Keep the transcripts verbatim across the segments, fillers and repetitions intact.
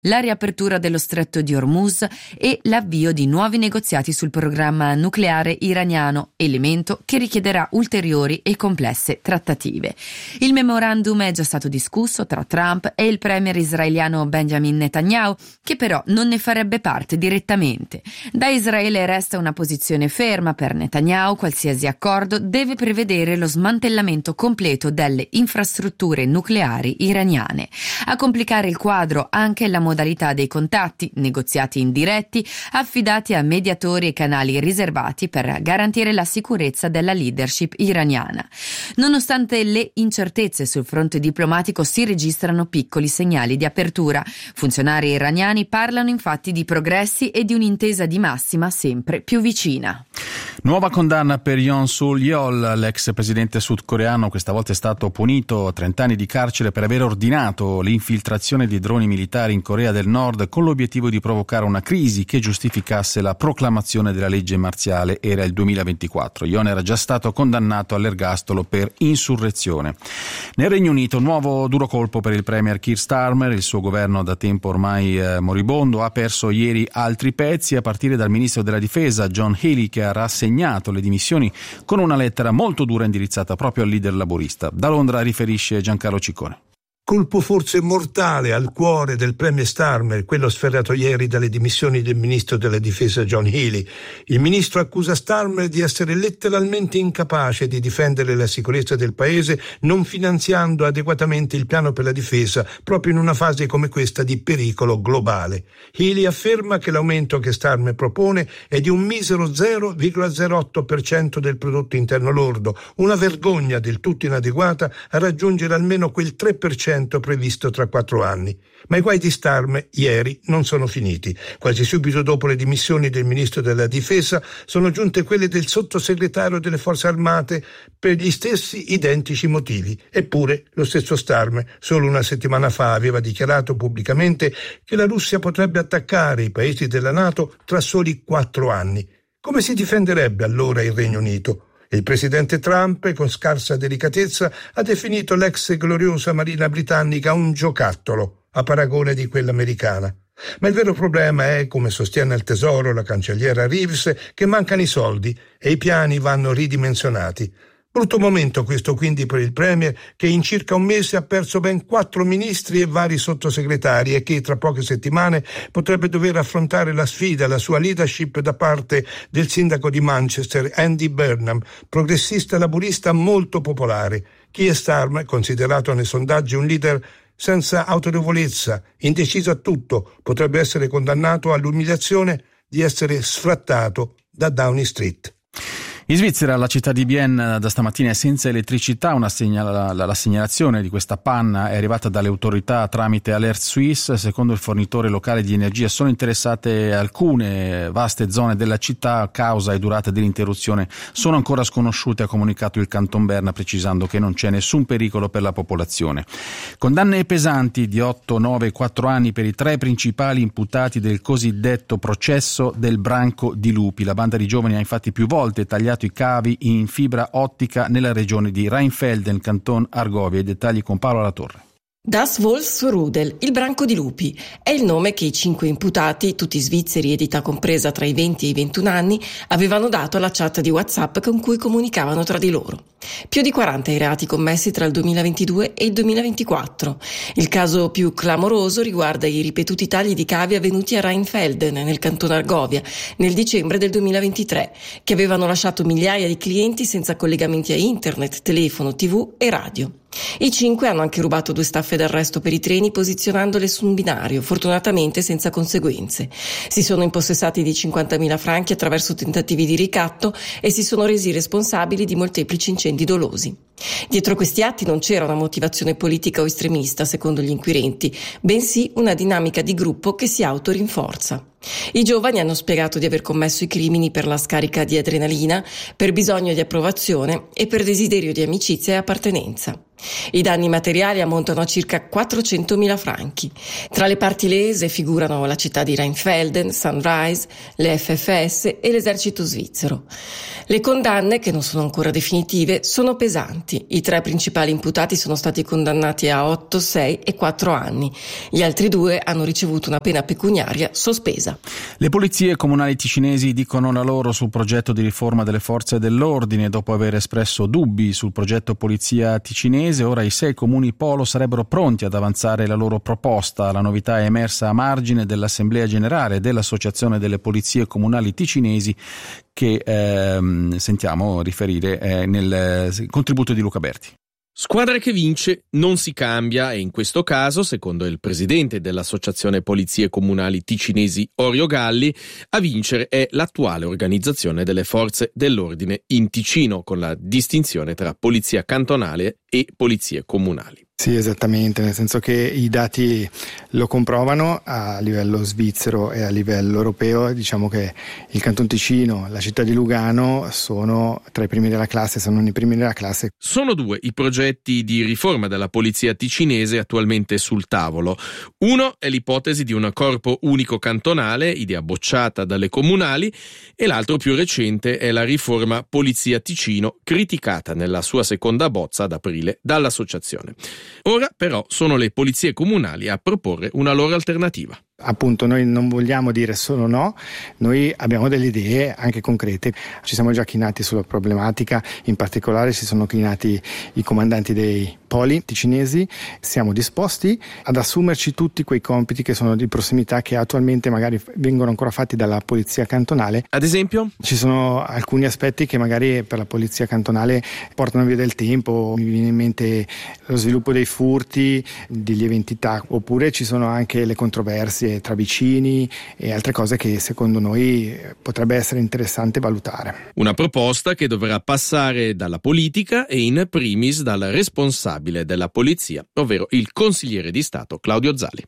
la riapertura dello stretto di Hormuz e l'avvio di nuovi negoziati sul programma nucleare iraniano, elemento che richiederà ulteriori e complesse trattative. Il memorandum è già stato discusso tra Trump e il premier israeliano Benjamin Netanyahu, che però non ne farebbe parte direttamente. Da Israele resta una posizione ferma. Per Netanyahu qualsiasi accordo deve prevedere lo smantellamento completo delle infrastrutture nucleari iraniane. A complicare il quadro anche la modalità dei contatti, negoziati indiretti, affidati a mediatori e canali riservati per garantire la sicurezza della leadership iraniana. Nonostante le incertezze sul fronte diplomatico, si registrano piccoli segnali di apertura. Funzionari iraniani parlano infatti di progressi e di un'intesa di massima sempre più vicina. Nuova condanna per Yoon Suk-yeol, l'ex presidente sudcoreano. Questa volta è stato punito a trenta anni di carcere per aver ordinato l'infiltrazione di droni militari in Corea del Nord con l'obiettivo di provocare una crisi che giustificasse la proclamazione della legge marziale. Era il duemilaventiquattro. Yoon era già stato condannato all'ergastolo per insurrezione. Nel Regno Unito, nuovo duro colpo per il premier Keir Starmer. Il suo governo, da tempo ormai eh, moribondo, ha perso ieri altri pezzi, a partire dal ministro della difesa John Healey, che ha rassegnato le dimissioni con una lettera molto dura indirizzata proprio al leader laburista. Da Londra riferisce Giancarlo Ciccone. Colpo forse mortale al cuore del premier Starmer, quello sferrato ieri dalle dimissioni del ministro della difesa John Healey. Il ministro accusa Starmer di essere letteralmente incapace di difendere la sicurezza del paese, non finanziando adeguatamente il piano per la difesa, proprio in una fase come questa di pericolo globale. Healey afferma che l'aumento che Starmer propone è di un misero zero virgola zero otto per cento del prodotto interno lordo, una vergogna del tutto inadeguata a raggiungere almeno quel tre per cento previsto tra quattro anni. Ma i guai di Starmer ieri non sono finiti. Quasi subito dopo le dimissioni del ministro della difesa sono giunte quelle del sottosegretario delle forze armate per gli stessi identici motivi. Eppure lo stesso Starmer solo una settimana fa aveva dichiarato pubblicamente che la Russia potrebbe attaccare i paesi della NATO tra soli quattro anni. Come si difenderebbe allora il Regno Unito? Il presidente Trump, con scarsa delicatezza, ha definito l'ex gloriosa marina britannica un giocattolo, a paragone di quella americana. Ma il vero problema è, come sostiene al Tesoro la cancelliera Reeves, che mancano i soldi e i piani vanno ridimensionati. Brutto momento questo quindi per il premier, che in circa un mese ha perso ben quattro ministri e vari sottosegretari e che tra poche settimane potrebbe dover affrontare la sfida alla sua leadership da parte del sindaco di Manchester Andy Burnham, progressista laburista molto popolare. Keir Starmer, considerato nei sondaggi un leader senza autorevolezza, indeciso a tutto, potrebbe essere condannato all'umiliazione di essere sfrattato da Downing Street. In Svizzera, la città di Bienne da stamattina è senza elettricità. Una segnala, la, la segnalazione di questa panna è arrivata dalle autorità tramite Alert Suisse. Secondo il fornitore locale di energia sono interessate alcune vaste zone della città. Causa e durata dell'interruzione sono ancora sconosciute, ha comunicato il Canton Berna, precisando che non c'è nessun pericolo per la popolazione. Condanne pesanti di otto, nove e quattro anni per i tre principali imputati del cosiddetto processo del branco di lupi. La banda di giovani ha infatti più volte tagliato i cavi in fibra ottica nella regione di Rheinfelden, Canton Argovia. I dettagli con Paolo Latorre. Das Wolfsrudel, il branco di lupi, è il nome che i cinque imputati, tutti svizzeri e di età compresa tra i venti e i ventuno anni, avevano dato alla chat di WhatsApp con cui comunicavano tra di loro. Più di quaranta i reati commessi tra il duemilaventidue e il duemilaventiquattro. Il caso più clamoroso riguarda i ripetuti tagli di cavi avvenuti a Rheinfelden, nel canton Argovia, nel dicembre del duemilaventitré, che avevano lasciato migliaia di clienti senza collegamenti a internet, telefono, tivù e radio. I cinque hanno anche rubato due staffe d'arresto per i treni posizionandole su un binario, fortunatamente senza conseguenze. Si sono impossessati di cinquantamila franchi attraverso tentativi di ricatto e si sono resi responsabili di molteplici incendi dolosi. Dietro questi atti non c'era una motivazione politica o estremista, secondo gli inquirenti, bensì una dinamica di gruppo che si autorinforza. I giovani hanno spiegato di aver commesso i crimini per la scarica di adrenalina, per bisogno di approvazione e per desiderio di amicizia e appartenenza. I danni materiali ammontano a circa quattrocentomila franchi. Tra le parti lese figurano la città di Rheinfelden, Sunrise, le F F S e l'esercito svizzero. Le condanne, che non sono ancora definitive, sono pesanti. I tre principali imputati sono stati condannati a otto, sei e quattro anni. Gli altri due hanno ricevuto una pena pecuniaria sospesa. Le polizie comunali ticinesi dicono la loro sul progetto di riforma delle forze dell'ordine. Dopo aver espresso dubbi sul progetto polizia ticinese, ora i sei comuni polo sarebbero pronti ad avanzare la loro proposta. La novità è emersa a margine dell'Assemblea Generale dell'Associazione delle Polizie Comunali Ticinesi, che ehm, sentiamo riferire eh, nel eh, contributo di Luca Berti. Squadra che vince non si cambia e in questo caso, secondo il presidente dell'Associazione Polizie Comunali Ticinesi Orio Galli, a vincere è l'attuale organizzazione delle forze dell'ordine in Ticino, con la distinzione tra polizia cantonale e polizie comunali. Sì, esattamente, nel senso che i dati lo comprovano a livello svizzero e a livello europeo. Diciamo che il Canton Ticino, la città di Lugano sono tra i primi della classe, se non i primi della classe. Sono due i progetti di riforma della polizia ticinese attualmente sul tavolo. Uno è l'ipotesi di un corpo unico cantonale, idea bocciata dalle comunali, e l'altro più recente è la riforma Polizia Ticino, criticata nella sua seconda bozza ad aprile dall'associazione. Ora però sono le polizie comunali a proporre una loro alternativa. Appunto, noi non vogliamo dire solo no, noi abbiamo delle idee anche concrete. Ci siamo già chinati sulla problematica, in particolare si sono chinati i comandanti dei poli ticinesi. Siamo disposti ad assumerci tutti quei compiti che sono di prossimità, che attualmente magari vengono ancora fatti dalla polizia cantonale. Ad esempio? Ci sono alcuni aspetti che magari per la polizia cantonale portano via del tempo. Mi viene in mente lo sviluppo dei furti, degli eventi T A C, oppure ci sono anche le controversie tra vicini e altre cose che secondo noi potrebbe essere interessante valutare. Una proposta che dovrà passare dalla politica e in primis dal responsabile della polizia, ovvero il consigliere di Stato Claudio Zali.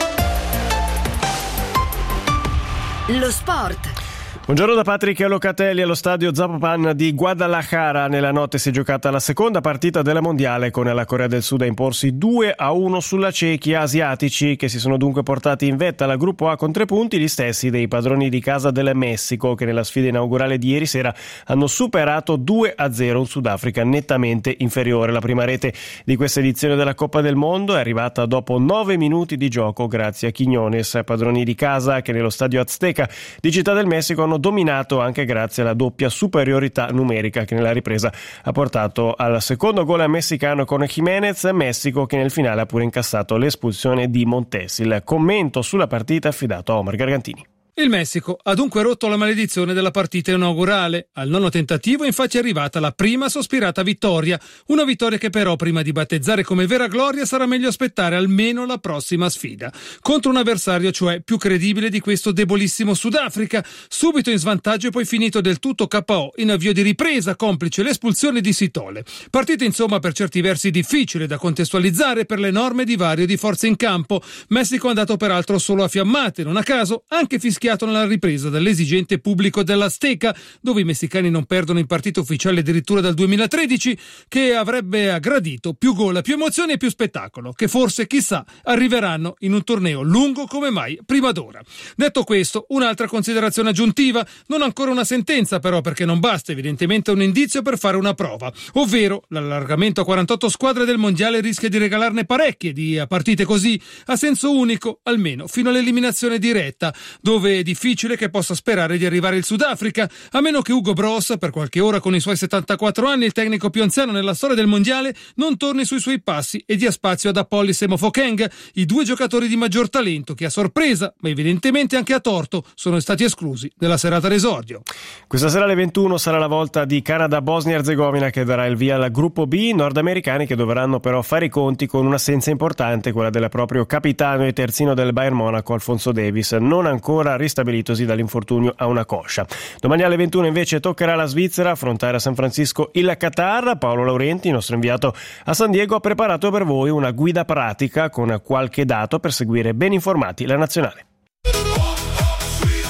Lo sport. Buongiorno da Patrick Locatelli. Allo stadio Zapopan di Guadalajara nella notte si è giocata la seconda partita della mondiale, con la Corea del Sud a imporsi due a uno sulla Cechia. Asiatici che si sono dunque portati in vetta al gruppo A con tre punti, gli stessi dei padroni di casa del Messico, che nella sfida inaugurale di ieri sera hanno superato due a zero un Sudafrica nettamente inferiore. La prima rete di questa edizione della Coppa del Mondo è arrivata dopo nove minuti di gioco grazie a Quiñones. Padroni di casa che nello stadio Azteca di Città del Messico hanno dominato anche grazie alla doppia superiorità numerica che nella ripresa ha portato al secondo gol messicano con Jiménez. Messico che nel finale ha pure incassato l'espulsione di Montes. Il commento sulla partita affidato a Omar Gargantini. Il Messico ha dunque rotto la maledizione della partita inaugurale. Al nono tentativo infatti è arrivata la prima sospirata vittoria, una vittoria che però prima di battezzare come vera gloria sarà meglio aspettare almeno la prossima sfida, contro un avversario cioè più credibile di questo debolissimo Sudafrica, subito in svantaggio e poi finito del tutto K O in avvio di ripresa, complice l'espulsione di Sitole. Partita insomma per certi versi difficile da contestualizzare per l'enorme divario di forze in campo. Messico è andato peraltro solo a fiammate, non a caso anche fischiato nella ripresa dall'esigente pubblico dell'Azteca, dove i messicani non perdono in partita ufficiale addirittura dal duemilatredici, che avrebbe gradito più gol, più emozioni e più spettacolo, che forse, chissà, arriveranno in un torneo lungo come mai prima d'ora. Detto questo, un'altra considerazione aggiuntiva, non ancora una sentenza però, perché non basta evidentemente un indizio per fare una prova, ovvero l'allargamento a quarantotto squadre del mondiale rischia di regalarne parecchie di partite così, a senso unico, almeno fino all'eliminazione diretta, dove è difficile che possa sperare di arrivare il Sudafrica, a meno che Hugo Bross, per qualche ora con i suoi settantaquattro anni, il tecnico più anziano nella storia del mondiale, non torni sui suoi passi e dia spazio ad Apollis e Mofokeng, i due giocatori di maggior talento che a sorpresa, ma evidentemente anche a torto, sono stati esclusi della serata d'esordio. Questa sera alle ventuno sarà la volta di Canada-Bosnia-Herzegovina che darà il via al gruppo B, nordamericani che dovranno però fare i conti con un'assenza importante, quella del proprio capitano e terzino del Bayern Monaco Alfonso Davies, non ancora ristabilitosi dall'infortunio a una coscia. Domani alle ventuno invece toccherà alla Svizzera affrontare a San Francisco il Qatar. Paolo Laurenti, nostro inviato a San Diego, ha preparato per voi una guida pratica con qualche dato per seguire ben informati la nazionale. La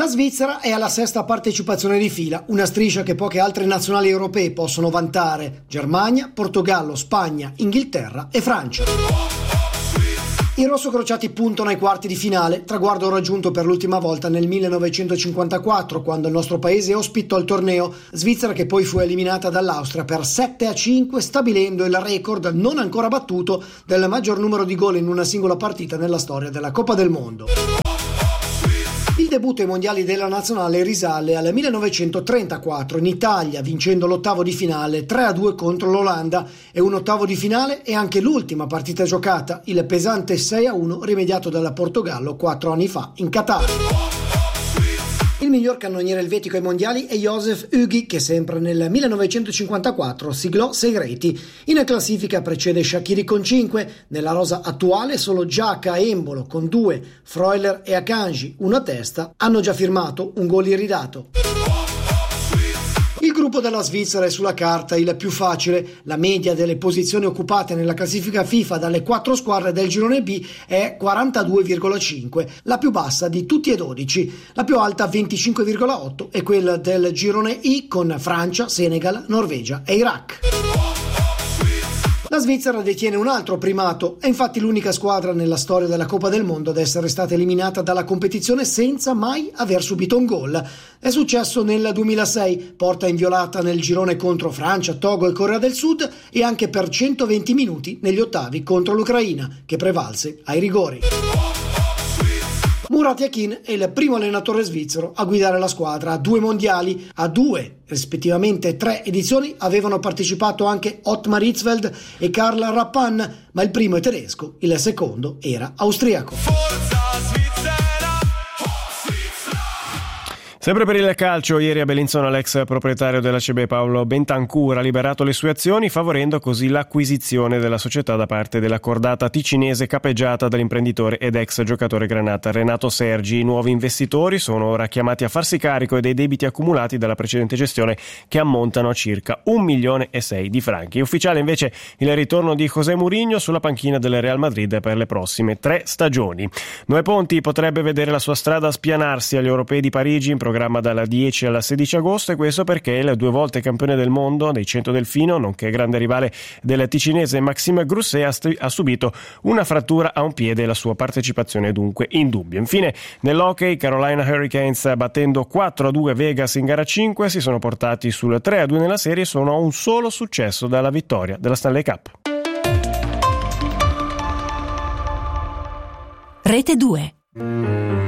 La Svizzera è alla sesta partecipazione di fila, una striscia che poche altre nazionali europee possono vantare: Germania, Portogallo, Spagna, Inghilterra e Francia. I rossocrociati puntano ai quarti di finale, traguardo raggiunto per l'ultima volta nel millenovecentocinquantaquattro, quando il nostro paese ospitò il torneo, Svizzera che poi fu eliminata dall'Austria per sette a cinque, stabilendo il record non ancora battuto del maggior numero di gol in una singola partita nella storia della Coppa del Mondo. Il debutto ai mondiali della nazionale risale al millenovecentotrentaquattro in Italia, vincendo l'ottavo di finale tre a due contro l'Olanda, e un ottavo di finale è anche l'ultima partita giocata, il pesante sei a uno rimediato dal Portogallo quattro anni fa in Qatar. Il miglior cannoniere elvetico ai mondiali è Josef Hugi, che sempre nel millenovecentocinquantaquattro siglò sei reti. In classifica precede Shaqiri con cinque, nella rosa attuale solo Giaca e Embolo con due, Freuler e Akanji, uno a testa, hanno già firmato un gol iridato. Il gruppo della Svizzera è sulla carta il più facile. La media delle posizioni occupate nella classifica FIFA dalle quattro squadre del girone B è quarantadue virgola cinque, la più bassa di tutti e dodici. La più alta, venticinque virgola otto, è quella del girone I con Francia, Senegal, Norvegia e Iraq. La Svizzera detiene un altro primato, è infatti l'unica squadra nella storia della Coppa del Mondo ad essere stata eliminata dalla competizione senza mai aver subito un gol. È successo nel duemilasei, porta inviolata nel girone contro Francia, Togo e Corea del Sud, e anche per centoventi minuti negli ottavi contro l'Ucraina, che prevalse ai rigori. Murat Yakin è il primo allenatore svizzero a guidare la squadra a due mondiali. A due, rispettivamente tre edizioni, avevano partecipato anche Ottmar Hitzfeld e Karl Rappan, ma il primo è tedesco, il secondo era austriaco. Sempre per il calcio, ieri a Bellinzona l'ex proprietario della C B Paolo Bentancur ha liberato le sue azioni, favorendo così l'acquisizione della società da parte della cordata ticinese capeggiata dall'imprenditore ed ex giocatore granata Renato Sergi. I nuovi investitori sono ora chiamati a farsi carico dei debiti accumulati dalla precedente gestione, che ammontano a circa un milione e sei di franchi. Ufficiale invece il ritorno di José Mourinho sulla panchina del Real Madrid per le prossime tre stagioni. Noè Ponti potrebbe vedere la sua strada spianarsi agli europei di Parigi, in programma dal dieci al sedici agosto, e questo perché il due volte campione del mondo dei cento delfino, nonché grande rivale del ticinese Maxime Grousset, ha, st- ha subito una frattura a un piede e la sua partecipazione dunque in dubbio. Infine nell'hockey, Carolina Hurricanes, battendo quattro a due Vegas in gara cinque, si sono portati sul tre a due nella serie e sono a un solo successo dalla vittoria della Stanley Cup. Rete due.